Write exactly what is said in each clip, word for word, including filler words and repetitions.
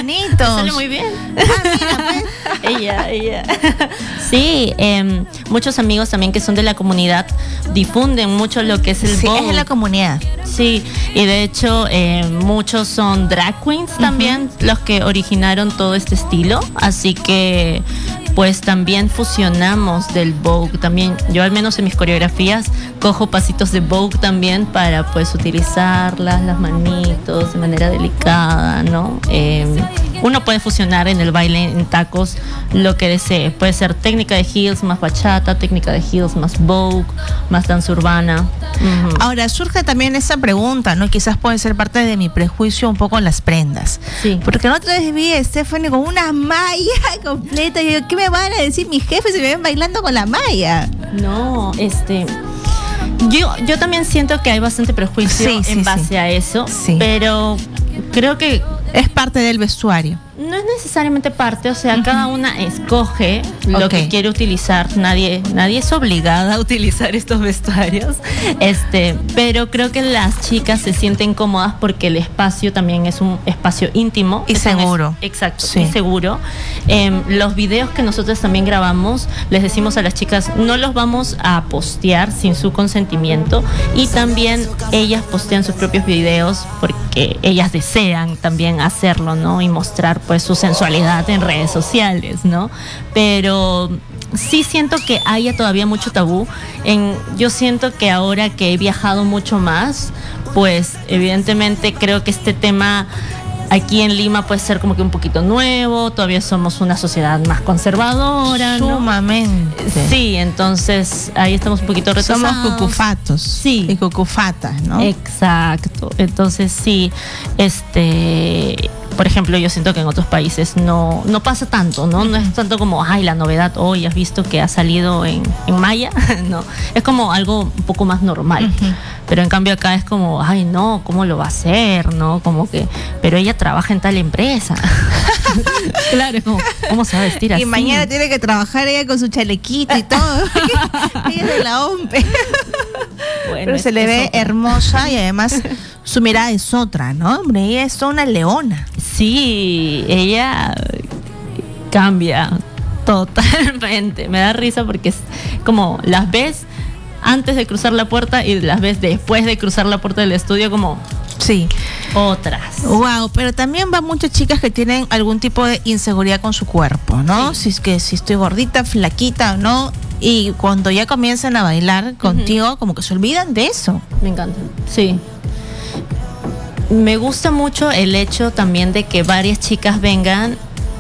bonito. Sale muy bien. Ah, mira, pues. Ella, ella. Sí, eh, muchos amigos también que son de la comunidad difunden mucho lo que es el Sí, Vogue. es de la comunidad. Sí, y de hecho eh, muchos son drag queens también, uh-huh. los que originaron todo este estilo, así que pues también fusionamos del Vogue. También yo al menos en mis coreografías cojo pasitos de Vogue también para pues utilizarlas, las manitos de manera delicada, ¿no? Eh, uno puede fusionar en el baile en tacos lo que desee. Puede ser técnica de heels más bachata, técnica de heels más Vogue, más danza urbana. Uh-huh. Ahora surge también esa pregunta, ¿no? Quizás puede ser parte de mi prejuicio un poco en las prendas. Sí. Porque la otra vez vi a Stephanie con una malla completa y yo, ¿qué me van a decir mis jefes si me ven bailando con la malla? No, este... Yo, yo también siento que hay bastante prejuicio sí, sí, en base sí. a eso, sí. pero creo que es parte del vestuario. No es necesariamente parte, o sea, uh-huh. cada una escoge lo okay. que quiere utilizar. Nadie, nadie es obligada a utilizar estos vestuarios. Este, pero creo que las chicas se sienten cómodas porque el espacio también es un espacio íntimo y seguro. Es, exacto, sí. y seguro. Eh, los videos que nosotros también grabamos, les decimos a las chicas, no los vamos a postear sin su consentimiento, y también ellas postean sus propios videos porque ellas desean también hacerlo, ¿no? Y mostrar pues su sensualidad en redes sociales, ¿no? Pero sí siento que haya todavía mucho tabú. En, yo siento que ahora que he viajado mucho más, pues evidentemente creo que este tema aquí en Lima puede ser como que un poquito nuevo, todavía somos una sociedad más conservadora, ¿no? Sumamente. Sí, entonces ahí estamos un poquito retrasados. Somos cucufatos. Sí. Y cucufatas, ¿no? Exacto. Entonces sí, este... Por ejemplo, yo siento que en otros países no, no pasa tanto, ¿no? No es tanto como, ay, la novedad, hoy has visto que ha salido en, en Maya, no. Es como algo un poco más normal. Uh-huh. Pero en cambio acá es como, ay, no, ¿cómo lo va a hacer? ¿No? Como que, pero ella trabaja en tal empresa. Claro, es como, ¿cómo se va a vestir así? Y mañana tiene que trabajar ella con su chalequito y todo. Ella es de la O M P. Bueno, pero se le ve otra. Hermosa y además su mirada es otra, ¿no? Hombre, ella es una leona. Sí, ella cambia totalmente. Me da risa porque es como las ves antes de cruzar la puerta y las ves después de cruzar la puerta del estudio como sí, otras. Wow, pero también van muchas chicas que tienen algún tipo de inseguridad con su cuerpo, ¿no? Sí. Si es que si estoy gordita, flaquita o no. Y cuando ya comienzan a bailar contigo, uh-huh. como que se olvidan de eso. Me encanta. Sí. Me gusta mucho el hecho también de que varias chicas vengan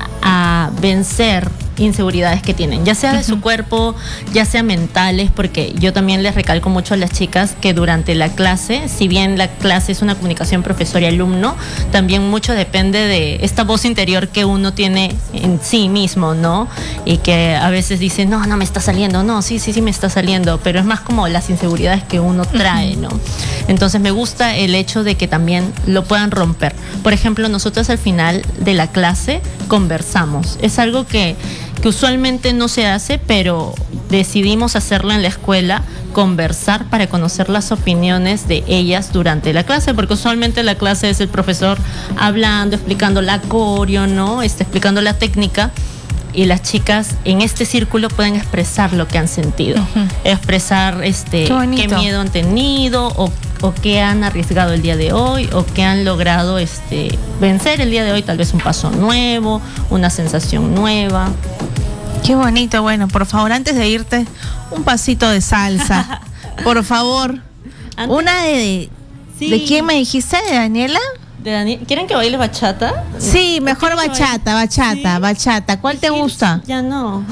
a vencer inseguridades que tienen, ya sea de uh-huh. su cuerpo, ya sea mentales, porque yo también les recalco mucho a las chicas que durante la clase, si bien la clase es una comunicación profesor y alumno, también mucho depende de esta voz interior que uno tiene en sí mismo, ¿no? Y que a veces dice, no, no me está saliendo, no, sí, sí, sí me está saliendo, pero es más como las inseguridades que uno trae, ¿no? Entonces me gusta el hecho de que también lo puedan romper. Por ejemplo, nosotros al final de la clase conversamos, es algo que que usualmente no se hace, pero decidimos hacerlo en la escuela, conversar para conocer las opiniones de ellas durante la clase, porque usualmente la clase es el profesor hablando, explicando la coreo, ¿no? Está explicando la técnica, y las chicas en este círculo pueden expresar lo que han sentido, uh-huh. expresar este qué, qué miedo han tenido o, o qué han arriesgado el día de hoy o qué han logrado este vencer el día de hoy, tal vez un paso nuevo, una sensación nueva. Qué bonito. Bueno, por favor, antes de irte, un pasito de salsa, por favor. Antes, una de sí. ¿De quién me dijiste? ¿De Daniela? De Daniel. ¿Quieren que baile bachata? Sí, mejor bachata, bachata, sí. bachata. ¿Cuál te gusta? Ya no.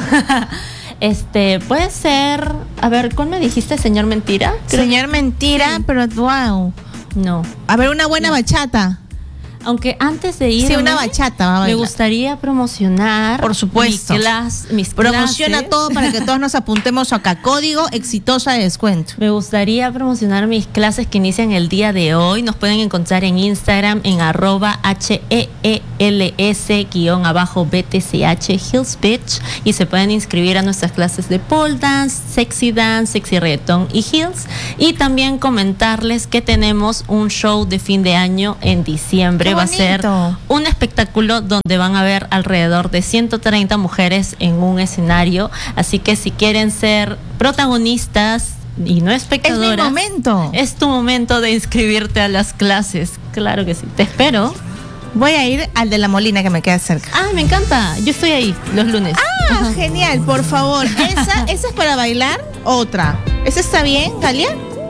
Este, puede ser, a ver, ¿cuál me dijiste? ¿Señor Mentira? Creo Señor que... Mentira, sí. Pero wow. No. A ver, una buena no. bachata. Aunque antes de ir, sí, una bachata, va a me gustaría promocionar. Por supuesto. Mi clase, mis Promociona clases. todo para que todos nos apuntemos acá. Código exitosa de descuento. Me gustaría promocionar mis clases que inician el día de hoy. Nos pueden encontrar en Instagram en arroba H E E L S guión abajo B T C H Heels Bitch, y se pueden inscribir a nuestras clases de pole dance, sexy dance, sexy reggaeton y heels. Y también comentarles que tenemos un show de fin de año en diciembre. que va a ser un espectáculo donde van a ver alrededor de ciento treinta mujeres en un escenario. Así que si quieren ser protagonistas y no espectadoras, es mi momento. Es tu momento de inscribirte a las clases. Claro que sí. Te espero. Voy a ir al de La Molina, que me queda cerca. Ah, me encanta. Yo estoy ahí los lunes. Ah, ajá. Genial, por favor. ¿Esa, ¿Esa es para bailar? Otra. ¿Esa está bien, Galia?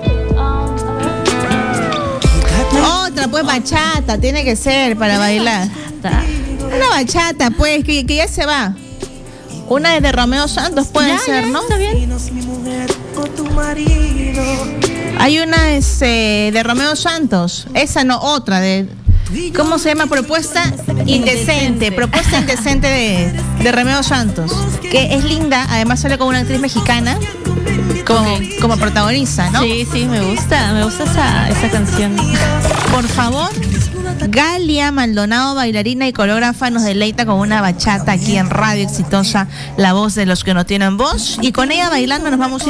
Otra, pues bachata, tiene que ser para bailar. Una bachata, pues, que, que ya se va. Una de Romeo Santos puede ya, ser, ya, ¿no? Está bien. Hay una este, de Romeo Santos. Esa no, otra de... ¿Cómo se llama? Propuesta indecente. indecente. Propuesta indecente de, de Romeo Santos. Que es linda, además sale con una actriz mexicana como, okay. como protagonista, ¿no? Sí, sí, me gusta, me gusta esa, esa canción. Por favor, Galia Maldonado, bailarina y coreógrafa, nos deleita con una bachata aquí en Radio Exitosa, la voz de los que no tienen voz. Y con ella bailando nos vamos a ir